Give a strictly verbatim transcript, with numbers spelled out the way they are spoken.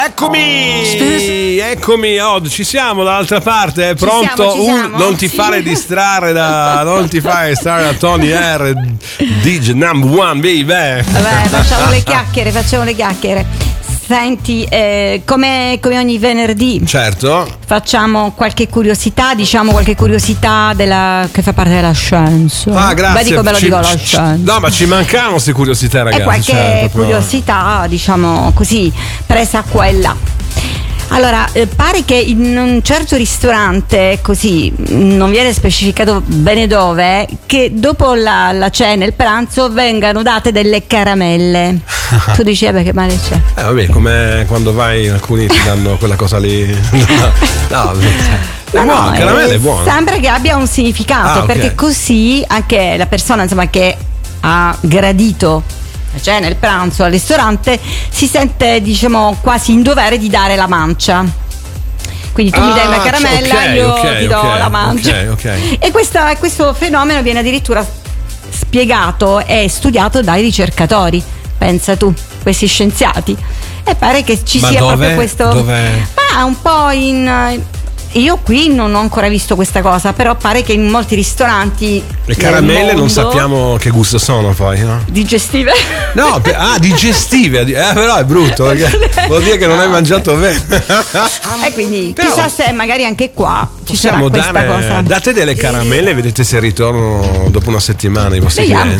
Eccomi, eccomi, oh, ci siamo dall'altra parte, è pronto? Ci siamo, ci siamo. Uh, non ti Sì. fare distrarre da non ti fare distrarre da Tony R, D J number one, baby. Vabbè, facciamo le chiacchiere, facciamo le chiacchiere. Senti, eh, come, come ogni venerdì Certo. facciamo qualche curiosità, diciamo qualche curiosità della, che fa parte della scienza. Ah, grazie. Vedi come lo Ci- dico la ci- scienza. No, ma ci mancavano queste curiosità, ragazzi. E qualche cioè, proprio- curiosità, diciamo così, presa qua e là. Allora, eh, pare che in un certo ristorante, così non viene specificato bene dove, che dopo la, la cena e il pranzo vengano date delle caramelle. Tu dici, eh beh, che male c'è? Eh, vabbè, come quando vai, alcuni ti danno quella cosa lì. No, no, No, no, no, il caramello eh, è buono. Sembra che abbia un significato, Ah, ok. perché così anche la persona, insomma, che ha gradito la cena e il pranzo al ristorante si sente, diciamo, quasi in dovere di dare la mancia. Quindi tu mi dai una Ah, caramella, ok, io ok, ti do ok, la mancia. ok, ok. E questa- questo fenomeno viene addirittura spiegato e studiato dai ricercatori. Pensa tu, questi scienziati. E pare che ci Ma sia dove? proprio questo. Dov'è? Ma un po' in. Io qui non ho ancora visto questa cosa, però pare che in molti ristoranti. Le nel caramelle non mondo- sappiamo che gusto sono poi, no? Digestive. No, pe- ah, digestive, eh, però è brutto perché vuol dire che non hai mangiato bene. E quindi Però chissà se magari anche qua ci sarà possiamo questa dare, cosa. date delle caramelle e vedete se ritornano dopo una settimana i vostri Vediamo.